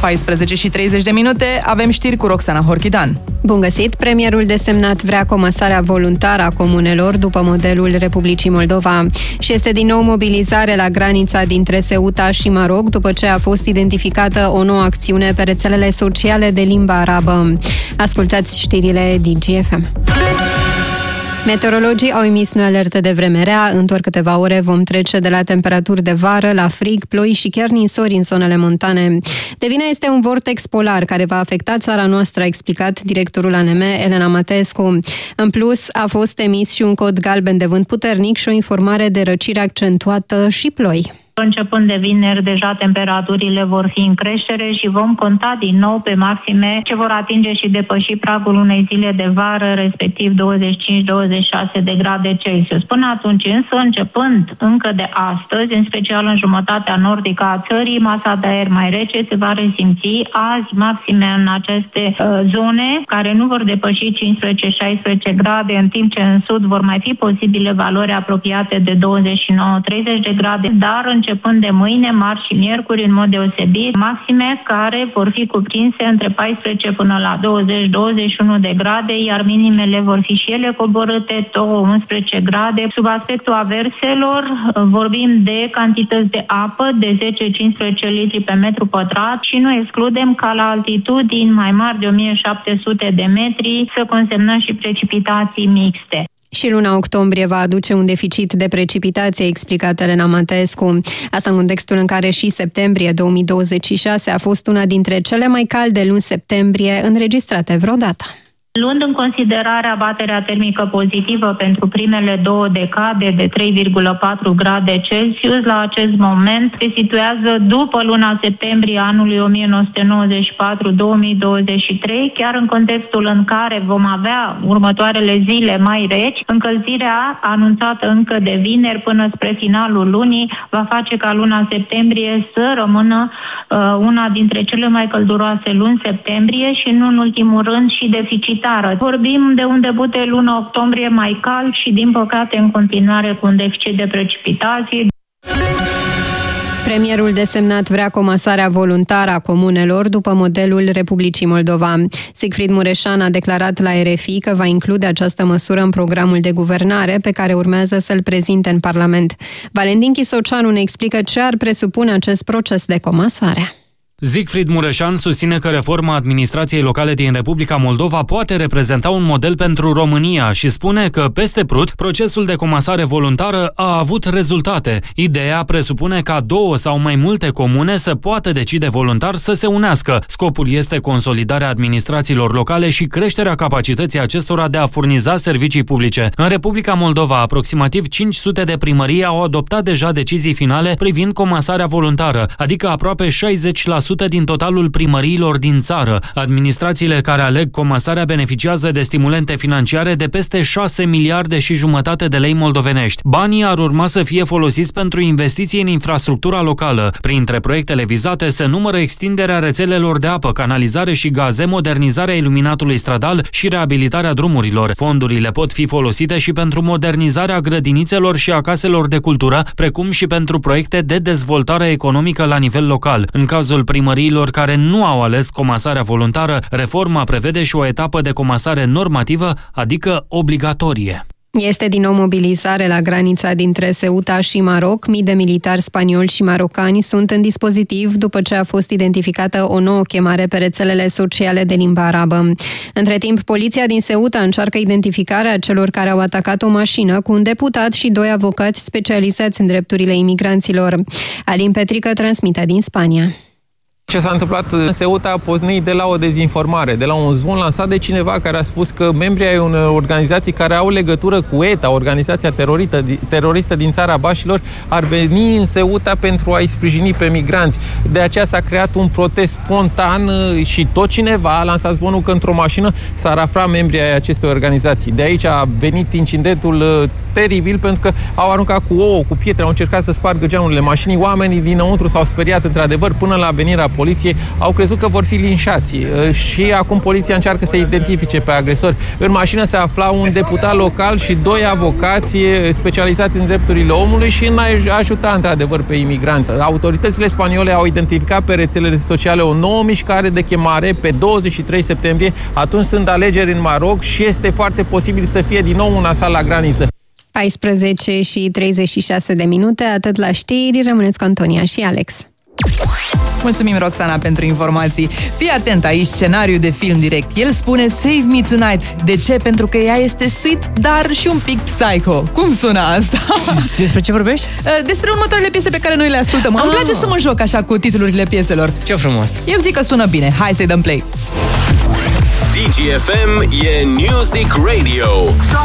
14:30, avem știri cu Roxana Horchidan. Bun găsit! Premierul desemnat vrea comasarea voluntară a comunelor după modelul Republicii Moldova și este din nou mobilizare la granița dintre Ceuta și Maroc după ce a fost identificată o nouă acțiune pe rețelele sociale de limba arabă. Ascultați știrile DGFM. Meteorologii au emis noi alerte de vreme rea. În doar câteva ore vom trece de la temperaturi de vară la frig, ploi și chiar ninsori în zonele montane. De vină este un vortex polar care va afecta țara noastră, a explicat directorul ANM, Elena Matescu. În plus, a fost emis și un cod galben de vânt puternic și o informare de răcire accentuată și ploi. Începând de vineri, deja temperaturile vor fi în creștere și vom conta din nou pe maxime ce vor atinge și depăși pragul unei zile de vară, respectiv 25-26 de grade Celsius. Până atunci însă, începând încă de astăzi, în special în jumătatea nordică a țării, masa de aer mai rece se va resimți. Azi maxime în aceste zone, care nu vor depăși 15-16 grade, în timp ce în sud vor mai fi posibile valori apropiate de 29-30 de grade, dar începând de mâine, marți și miercuri, în mod deosebit, maxime care vor fi cuprinse între 14 până la 20-21 de grade, iar minimele vor fi și ele coborâte, 2-11 grade. Sub aspectul averselor, vorbim de cantități de apă de 10-15 litri pe metru pătrat și nu excludem ca la altitudini mai mari de 1700 de metri să consemnăm și precipitații mixte. Și luna octombrie va aduce un deficit de precipitație, a explicat Elena Matescu. Asta în contextul în care și septembrie 2026 a fost una dintre cele mai calde luni septembrie înregistrate vreodată. Luând în considerare abaterea termică pozitivă pentru primele două decade de 3,4 grade Celsius, la acest moment se situează după luna septembrie anului 1994-2023, chiar în contextul în care vom avea următoarele zile mai reci. Încălzirea anunțată încă de vineri până spre finalul lunii va face ca luna septembrie să rămână una dintre cele mai călduroase luni septembrie și nu în ultimul rând și deficitară. Vorbim de un debut de luna octombrie mai cald și, din păcate, în continuare cu un deficit de precipitații. Premierul desemnat vrea comasarea voluntară a comunelor după modelul Republicii Moldova. Siegfried Mureșan a declarat la RFI că va include această măsură în programul de guvernare pe care urmează să-l prezinte în Parlament. Valentin Chisoceanu ne explică ce ar presupune acest proces de comasare. Siegfried Mureșan susține că reforma administrației locale din Republica Moldova poate reprezenta un model pentru România și spune că, peste Prut, procesul de comasare voluntară a avut rezultate. Ideea presupune ca două sau mai multe comune să poată decide voluntar să se unească. Scopul este consolidarea administrațiilor locale și creșterea capacității acestora de a furniza servicii publice. În Republica Moldova, aproximativ 500 de primării au adoptat deja decizii finale privind comasarea voluntară, adică aproape 60% din totalul primăriilor din țară. Administrațiile care aleg comasarea beneficiază de stimulente financiare de peste 6 miliarde și jumătate de lei moldovenești. Banii ar urma să fie folosiți pentru investiții în infrastructura locală. Printre proiectele vizate se numără extinderea rețelelor de apă, canalizare și gaze, modernizarea iluminatului stradal și reabilitarea drumurilor. Fondurile pot fi folosite și pentru modernizarea grădinițelor și a caselor de cultură, precum și pentru proiecte de dezvoltare economică la nivel local. În cazul primăriilor care nu au ales comasarea voluntară, reforma prevede și o etapă de comasare normativă, adică obligatorie. Este din nou mobilizare la granița dintre Ceuta și Maroc. Mii de militari spanioli și marocani sunt în dispozitiv după ce a fost identificată o nouă chemare pe rețelele sociale de limba arabă. Între timp, poliția din Ceuta încearcă identificarea celor care au atacat o mașină cu un deputat și doi avocați specializați în drepturile imigranților. Alin Petrică transmite din Spania. Ce s-a întâmplat în Ceuta a pornit de la o dezinformare, de la un zvon lansat de cineva care a spus că membrii ai unei organizații care au legătură cu ETA, organizația teroristă din țara Bașilor, ar veni în Ceuta pentru a-i sprijini pe migranți. De aceea s-a creat un protest spontan și tot cineva a lansat zvonul că într-o mașină s-ar afla membrii ai acestei organizații. De aici a venit incidentul teribil, pentru că au aruncat cu ouă, cu pietre, au încercat să spargă geamurile mașinii. Oamenii dinăuntru s-au speriat într-adevăr până la venirea poliției, au crezut că vor fi linșați și acum poliția încearcă să identifice pe agresori. În mașină se afla un deputat local și 2 avocați specializați în drepturile omului și în a ajuta într-adevăr pe imigranți. Autoritățile spaniole au identificat pe rețelele sociale o nouă mișcare de chemare pe 23 septembrie. Atunci sunt alegeri în Maroc și este foarte posibil să fie din nou un asalt la graniță. 14 și 36 de minute, atât la știri, rămâneți cu Antonia și Alex. Mulțumim, Roxana, pentru informații. Fii atent aici, scenariu de film direct. El spune Save Me Tonight. De ce? Pentru că ea este sweet, dar și un pic psycho. Cum sună asta? Despre ce vorbești? Despre următoarele piese pe care noi le ascultăm. Îmi place să mă joc așa cu titlurile pieselor. Ce frumos! Eu zic că sună bine. Hai să-i dăm play. DGFM e Music Radio.